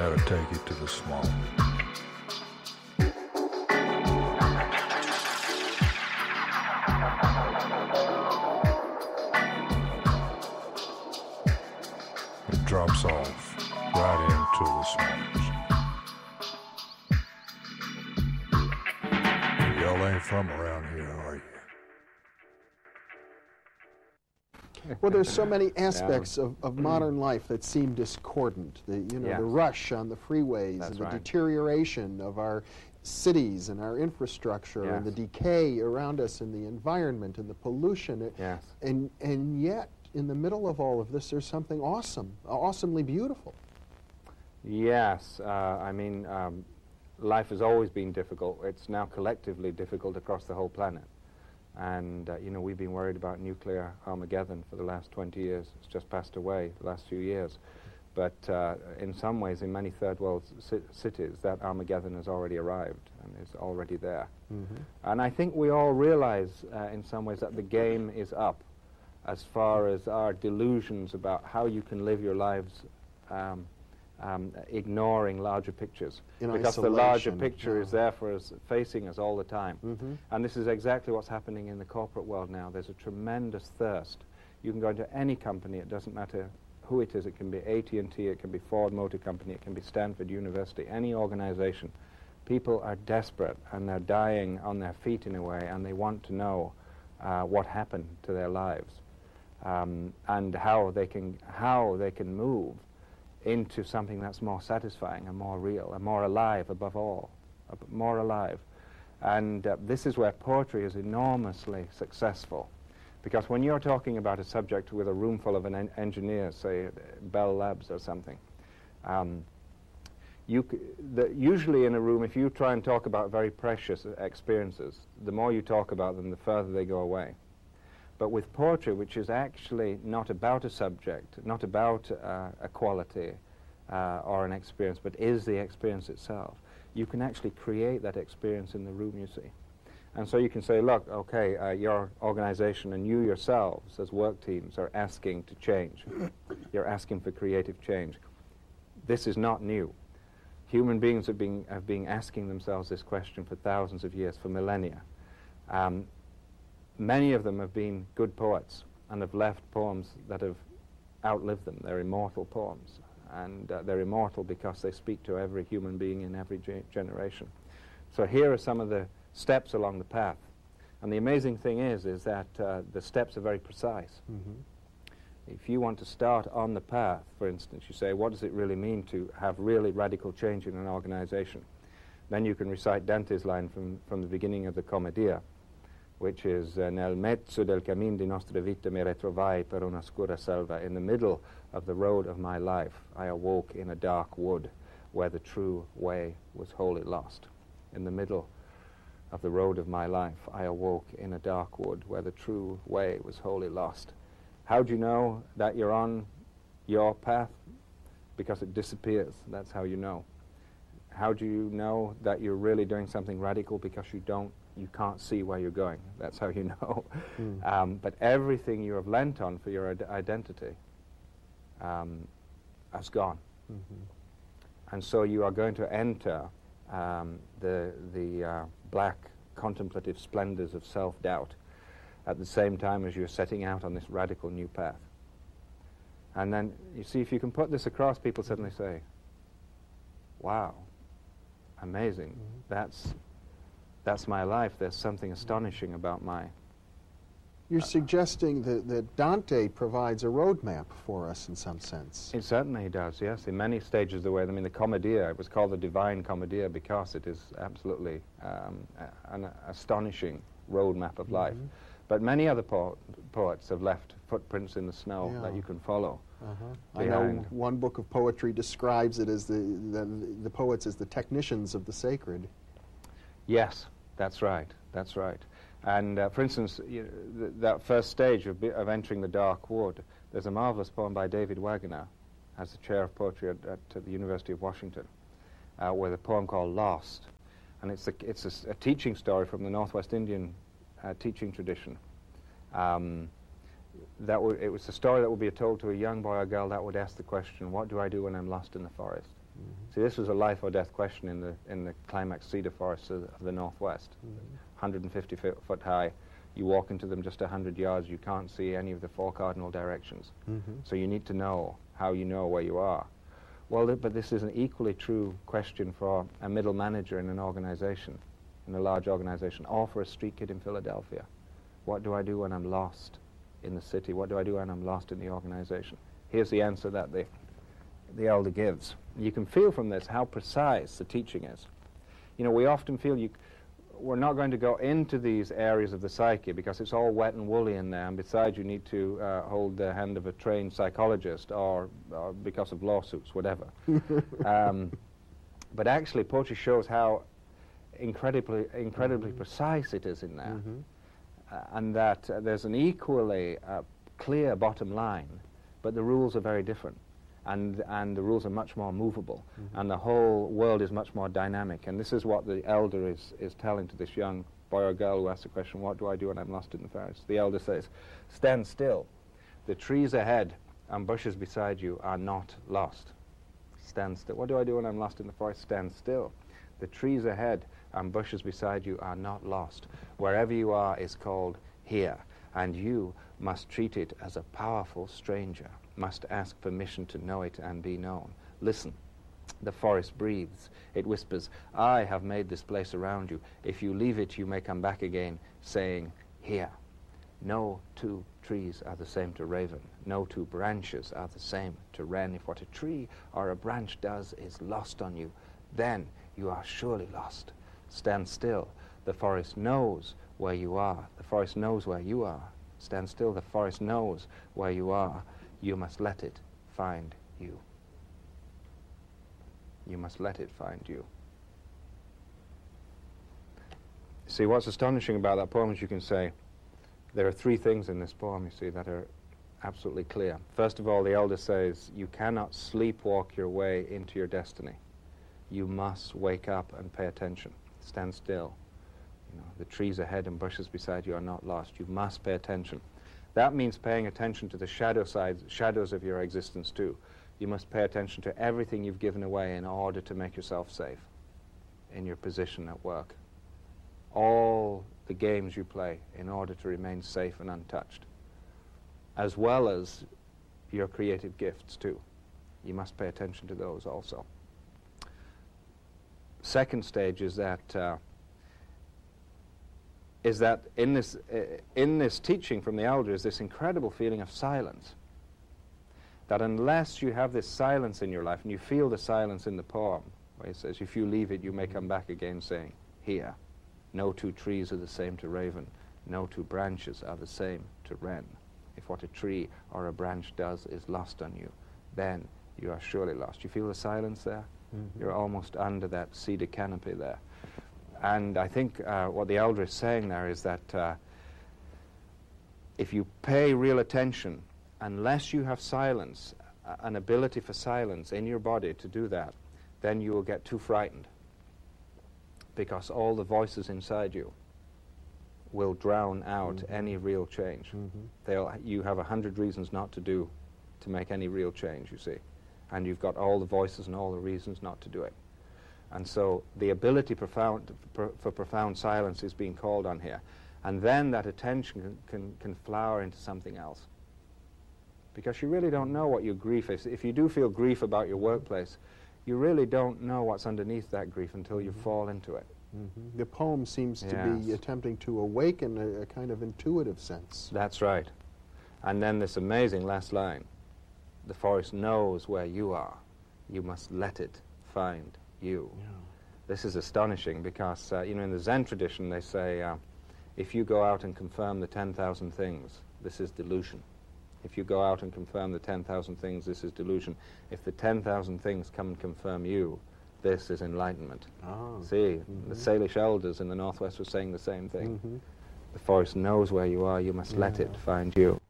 how to take it to the small. It drops off right into the smalls. Y'all ain't from around here, are you? Well, there's so many aspects of modern life that seem discordant. The the rush on the freeways, and the deterioration of our cities and our infrastructure, and the decay around us in the environment and the pollution. And yet, in the middle of all of this, there's something awesome, awesomely beautiful. Yes, I mean, life has always been difficult. It's now collectively difficult across the whole planet. And, we've been worried about nuclear Armageddon for the last 20 years. It's just passed away the last few years. But in some ways, in many third world cities, that Armageddon has already arrived and is already there. And I think we all realize, in some ways, that the game is up as far as our delusions about how you can live your lives ignoring larger pictures, because the larger picture is there for us, facing us all the time. And this is exactly what's happening in the corporate world now. There's a tremendous thirst. You can go into any company, it doesn't matter who it is. It can be AT&T, it can be Ford Motor Company, it can be Stanford University, any organization. People are desperate and they're dying on their feet in a way, and they want to know what happened to their lives, and how they can move into something that's more satisfying and more real and more alive, above all, more alive. And this is where poetry is enormously successful, because when you're talking about a subject with a room full of engineers, say Bell Labs or something, usually in a room, if you try and talk about very precious experiences, the more you talk about them, the further they go away. But with poetry, which is actually not about a subject, not about a quality or an experience, but is the experience itself, you can actually create that experience in the room, you see. And so you can say, look, okay, your organization and you yourselves as work teams are asking to change. You're asking for creative change. This is not new. Human beings have been asking themselves this question for thousands of years, for millennia. Many of them have been good poets and have left poems that have outlived them. They're immortal poems, and they're immortal because they speak to every human being in every generation. So here are some of the steps along the path. And the amazing thing is that the steps are very precise. If you want to start on the path, for instance, you say, what does it really mean to have really radical change in an organization? Then you can recite Dante's line from the beginning of the Commedia, which is nel mezzo del cammin di nostre vite mi retrovai per una scura selva. In the middle of the road of my life, I awoke in a dark wood where the true way was wholly lost. In the middle of the road of my life, I awoke in a dark wood where the true way was wholly lost. How do you know that you're on your path? Because it disappears. That's how you know. How do you know that you're really doing something radical? Because you can't see where you're going. That's how you know. But everything you have lent on for your identity has gone. And so you are going to enter the black contemplative splendors of self-doubt at the same time as you're setting out on this radical new path. And then, you see, if you can put this across, people suddenly say, wow, amazing, that's my life. There's something astonishing about my... You're suggesting that Dante provides a roadmap for us in some sense. It certainly does, yes, in many stages of the way. I mean, the Commedia, it was called the Divine Commedia because it is absolutely an astonishing roadmap of life. But many other poets have left footprints in the snow that you can follow. I know one book of poetry describes it as the poets as the technicians of the sacred. Yes, that's right, that's right. And for instance, that first stage of entering the dark wood, there's a marvelous poem by David Wagoner, as the chair of poetry at the University of Washington, with a poem called Lost. And it's a teaching story from the Northwest Indian teaching tradition. It was a story that would be told to a young boy or girl that would ask the question, what do I do when I'm lost in the forest? See, this was a life or death question in the climax cedar forests of the Northwest. 150 foot high. You walk into them just 100 yards, you can't see any of the 4 cardinal directions. So you need to know how you know where you are. Well, but this is an equally true question for a middle manager in an organization, in a large organization, or for a street kid in Philadelphia. What do I do when I'm lost in the city? What do I do when I'm lost in the organization? Here's the answer that the elder gives. You can feel from this how precise the teaching is. You know, we often feel we're not going to go into these areas of the psyche because it's all wet and woolly in there, and besides you need to hold the hand of a trained psychologist or because of lawsuits, whatever. But actually poetry shows how incredibly precise it is in there, and that there's an equally clear bottom line, but the rules are very different. And the rules are much more movable, and the whole world is much more dynamic. And this is what the elder is telling to this young boy or girl who asks the question, what do I do when I'm lost in the forest? The elder says, stand still. The trees ahead and bushes beside you are not lost. Stand still. What do I do when I'm lost in the forest? Stand still. The trees ahead and bushes beside you are not lost. Wherever you are is called here, and you must treat it as a powerful stranger, must ask permission to know it and be known. Listen, the forest breathes. It whispers, I have made this place around you. If you leave it, you may come back again, saying, here. No 2 trees are the same to raven. No 2 branches are the same to wren. If what a tree or a branch does is lost on you, then you are surely lost. Stand still. The forest knows where you are. The forest knows where you are. Stand still. The forest knows where you are. You must let it find you. You must let it find you. See, what's astonishing about that poem is you can say there are 3 things in this poem, you see, that are absolutely clear. First of all, the elder says, you cannot sleepwalk your way into your destiny. You must wake up and pay attention. Stand still. You know, the trees ahead and bushes beside you are not lost. You must pay attention. That means paying attention to the shadows of your existence too. You must pay attention to everything you've given away in order to make yourself safe in your position at work. All the games you play in order to remain safe and untouched, as well as your creative gifts too. You must pay attention to those also. Second stage is that in this teaching from the elder is this incredible feeling of silence. That unless you have this silence in your life, and you feel the silence in the poem, where he says, if you leave it, you may come back again saying, here. No 2 trees are the same to raven. No 2 branches are the same to wren. If what a tree or a branch does is lost on you, then you are surely lost. You feel the silence there? You're almost under that cedar canopy there. And I think what the elder is saying there is that if you pay real attention, unless you have silence, an ability for silence in your body to do that, then you will get too frightened, because all the voices inside you will drown out any real change. You have 100 reasons not to make any real change, you see. And you've got all the voices and all the reasons not to do it. And so the ability for profound silence is being called on here. And then that attention can flower into something else. Because you really don't know what your grief is. If you do feel grief about your workplace, you really don't know what's underneath that grief until you fall into it. The poem seems to be attempting to awaken a kind of intuitive sense. That's right. And then this amazing last line, the forest knows where you are. You must let it find you. This is astonishing because, you know, in the Zen tradition they say, if you go out and confirm the 10,000 things, this is delusion. If you go out and confirm the 10,000 things, this is delusion. If the 10,000 things come and confirm you, this is enlightenment. See, the Salish elders in the Northwest were saying the same thing. The forest knows where you are, you must let it find you.